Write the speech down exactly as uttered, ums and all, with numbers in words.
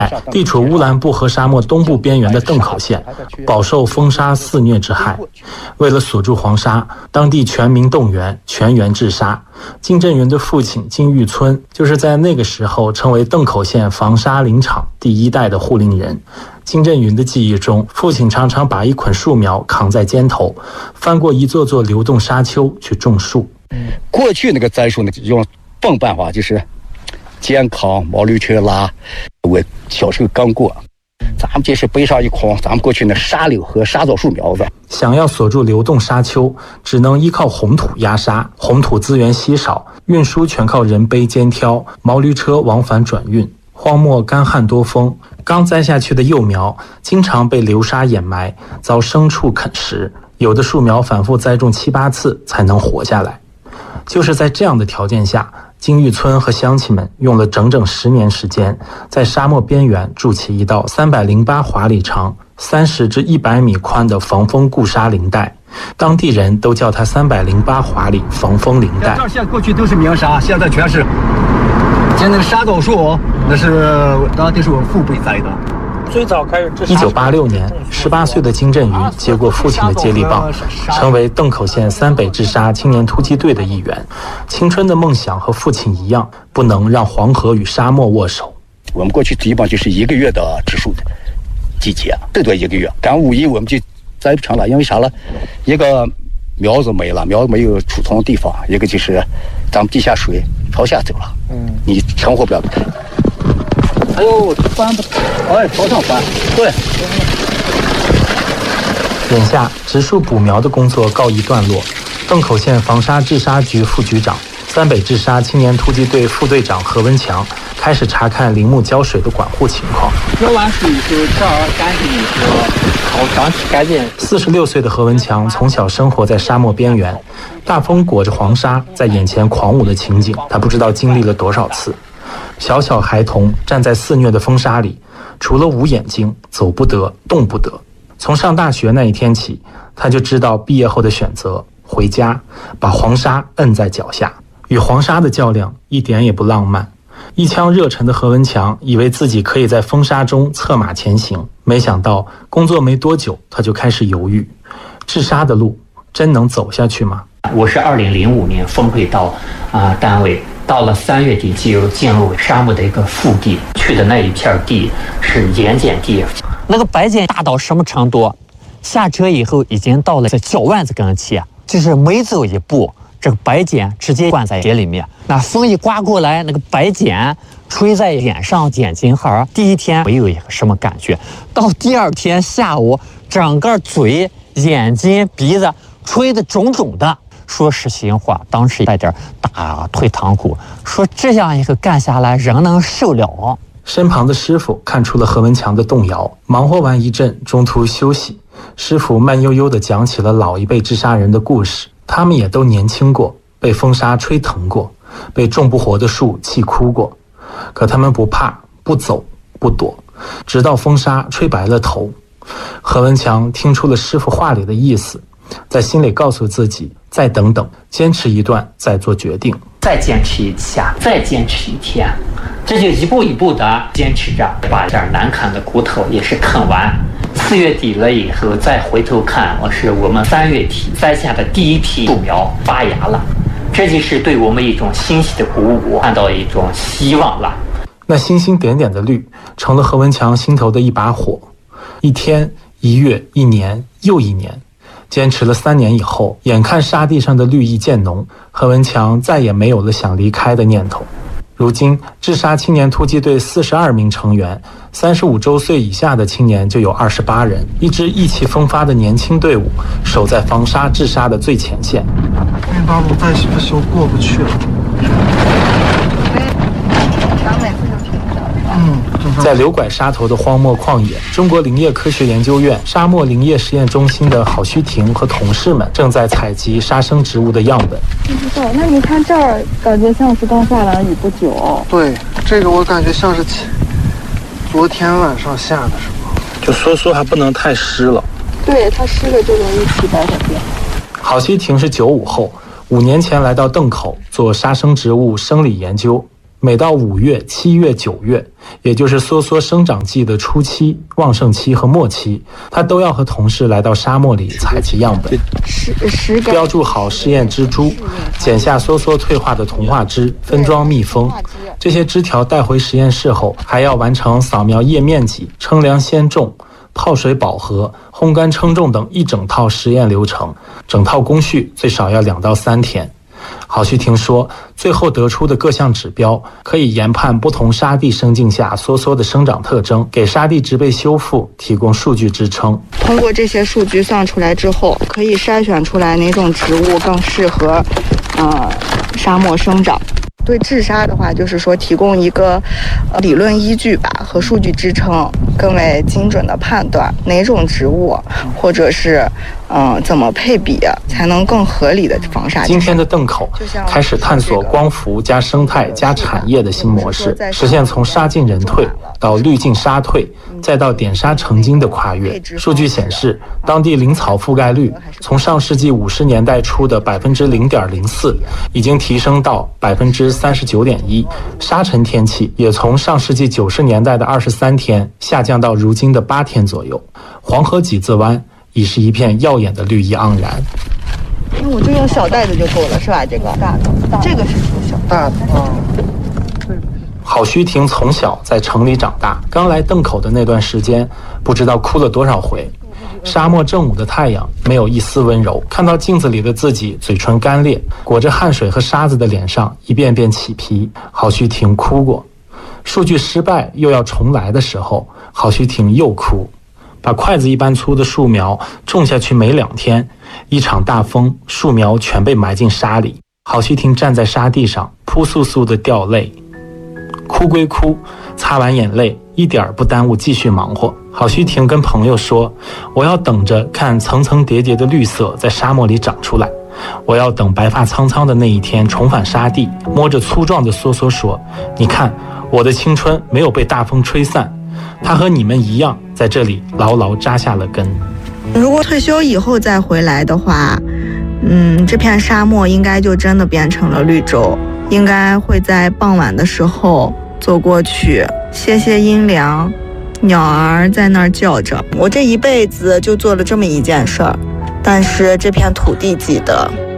地处乌兰布和沙漠东部边缘的邓口县，饱受风沙肆虐之害。为了锁住黄沙，当地全民动员，全员治沙。金振云的父亲金玉村就是在那个时候成为邓口县防沙林场第一代的护林人。金振云的记忆中，父亲常常把一捆树苗扛在肩头，翻过一座座流动沙丘去种树。 过去那个栽树那用笨办法就是肩扛毛驴车拉，我小时候刚过，咱们这是背上一筐咱们过去那沙柳和沙枣树苗子。 想要锁住流动沙丘，只能依靠红土压沙，红土资源稀少，运输全靠人背肩挑，毛驴车往返转运。荒漠干旱多风，刚栽下去的幼苗经常被流沙掩埋，遭牲畜啃食，有的树苗反复栽种七八次才能活下来。就是在这样的条件下，金玉村和乡亲们用了整整十年时间，在沙漠边缘筑起一道三百零八华里长、三十至一百米宽的防风固沙林带，当地人都叫它三百零八华里防风林带。 这儿现在过去都是明沙，现在全是。现在那个沙枣树，那是当地是我父辈栽的。 最早开始，一九八六年，十八岁的金振云接过父亲的接力棒，成为邓口县三北治沙青年突击队的一员。青春的梦想和父亲一样，不能让黄河与沙漠握手。 我们过去基本就是一个月的植树的季节，最多一个月。赶五一我们就栽不成了，因为啥了？一个苗子没了，苗子没有储存的地方；一个就是咱们地下水朝下走了，嗯，你成活不了。哎呦，翻不，哎，朝上翻，对。 眼下植树补苗的工作告一段落，邓口县防沙治沙局副局长、三北治沙青年突击队副队长何文强开始查看林木浇水的管护情况。 浇完水以后，这儿干净以后，好长期干净。 四十六岁的何文强从小生活在沙漠边缘，大风裹着黄沙在眼前狂舞的情景，他不知道经历了多少次。小小孩童站在肆虐的风沙里，除了捂眼睛，走不得，动不得。从上大学那一天起，他就知道毕业后的选择，回家，把黄沙摁在脚下。与黄沙的较量一点也不浪漫。一腔热忱的何文强以为自己可以在风沙中策马前行，没想到工作没多久，他就开始犹豫：治沙的路真能走下去吗？ 我是二零零五年分配到啊、呃、单位。到了三月底就进入沙漠的一个腹地，去的那一片地是盐碱地，那个白碱大到什么程度？下车以后已经到了这脚腕子跟前，就是每走一步，这个白碱直接灌在血里面。那风一刮过来，那个白碱吹在脸上、眼睛上，第一天没有一个什么感觉，到第二天下午，整个嘴、眼睛、鼻子吹得肿肿的。说实心话，当时带点打退堂鼓，说这样一个干下来，人能受了？ 身旁的师傅看出了何文强的动摇，忙活完一阵，中途休息。师傅慢悠悠地讲起了老一辈治沙人的故事，他们也都年轻过，被风沙吹疼过，被种不活的树气哭过，可他们不怕，不走，不躲，直到风沙吹白了头。何文强听出了师傅话里的意思，在心里告诉自己，再等等，坚持一段再做决定， 再坚持一下，再坚持一天，这就一步一步的坚持着，把这难啃的骨头也是啃完。四月底了以后再回头看，我是我们三月底栽下的第一批树苗发芽了，这就是对我们一种欣喜的鼓舞，看到一种希望了。 那星星点点的绿成了何文强心头的一把火，一天一月一年又一年，坚持了三年以后，眼看沙地上的绿意渐浓，何文强再也没有了想离开的念头。如今治沙青年突击队四十二名成员，三十五周岁以下的青年就有二十八人，一支意气风发的年轻队伍，守在防沙治沙的最前线。 那道路再不修过不去了。 在柳拐沙头的荒漠旷野，中国林业科学研究院沙漠林业实验中心的郝旭婷和同事们正在采集沙生植物的样本。 不知道，那你看这儿，感觉像是刚下完雨不久。 对，这个我感觉像是昨天晚上下的，是吗？ 就说说还不能太湿了。 对，它湿了就容易起白小病。 郝旭婷是九五后，五年前来到邓口做沙生植物生理研究。 每到五月、七月、九月，也就是梭梭生长季的初期、旺盛期和末期，他都要和同事来到沙漠里采集样本，标注好试验蜘蛛，剪下梭梭退化的童话枝，分装密封。这些枝条带回实验室后，还要完成扫描叶面积、称量鲜重、泡水饱和、烘干称重等一整套实验流程，整套工序最少要两到三天。郝旭婷说，最后得出的各项指标可以研判不同沙地生境下梭梭的生长特征，给沙地植被修复提供数据支撑。 通过这些数据算出来之后，可以筛选出来哪种植物更适合呃沙漠生长。对治沙的话，就是说提供一个呃理论依据吧和数据支撑，更为精准的判断哪种植物或者是嗯、呃、怎么配比才能更合理的防沙。 今天的邓口开始探索光伏加生态加产业的新模式，实现从沙进人退到滤净沙退，再到点沙成金的跨越。数据显示，当地林草覆盖率从上世纪五十年代初的百分之零点零四，已经提升到百分之三十九点一。沙尘天气也从上世纪九十年代的二十三天下降到如今的八天左右。黄河几字湾已是一片耀眼的绿意盎然。 那我就用小袋子就够了，是吧？这个大的，这个是挺小大的啊。 郝旭婷从小在城里长大，刚来邓口的那段时间，不知道哭了多少回。沙漠正午的太阳没有一丝温柔，看到镜子里的自己，嘴唇干裂，裹着汗水和沙子的脸上一遍遍起皮。郝旭婷哭过，数据失败又要重来的时候，郝旭婷又哭。把筷子一般粗的树苗种下去没两天，一场大风，树苗全被埋进沙里。郝旭婷站在沙地上，扑簌簌地掉泪。哭归哭，擦完眼泪，一点不耽误继续忙活。郝旭婷跟朋友说，我要等着看层层叠叠的绿色在沙漠里长出来，我要等白发苍苍的那一天重返沙地，摸着粗壮的梭梭说，你看，我的青春没有被大风吹散，它和你们一样在这里牢牢扎下了根。 如果退休以后再回来的话，嗯，这片沙漠应该就真的变成了绿洲，应该会在傍晚的时候走过去，歇歇阴凉，鸟儿在那儿叫着。我这一辈子就做了这么一件事儿，但是这片土地记得。